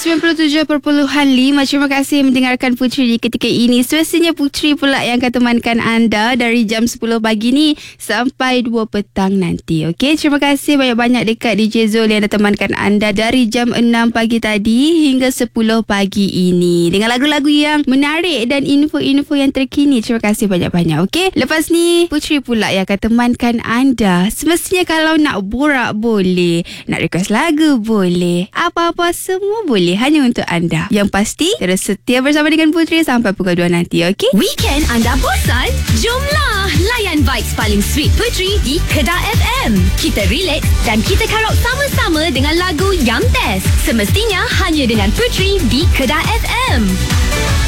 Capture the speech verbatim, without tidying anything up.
sembilan puluh tujuh perpuluhan lima. Terima kasih mendengarkan Puteri di ketika ini. Semestinya Puteri pula yang akan temankan anda dari jam sepuluh pagi ni sampai dua petang nanti. Okey, terima kasih banyak-banyak dekat D J Zul yang dah temankan anda dari jam enam pagi tadi hingga sepuluh pagi ini dengan lagu-lagu yang menarik dan info-info yang terkini. Terima kasih banyak-banyak. Okey, lepas ni Puteri pula yang akan temankan anda. Semestinya kalau nak borak boleh, nak request lagu boleh, apa-apa semua boleh, hanya untuk anda. Yang pasti terus setia bersama dengan Puteri sampai pukul dua nanti. Okey, Weekend anda bosan? Jomlah layan vibes paling sweet Puteri di Kedah F M. Kita relax dan kita karaoke sama-sama dengan lagu yang best. Semestinya hanya dengan Puteri di Kedah F M.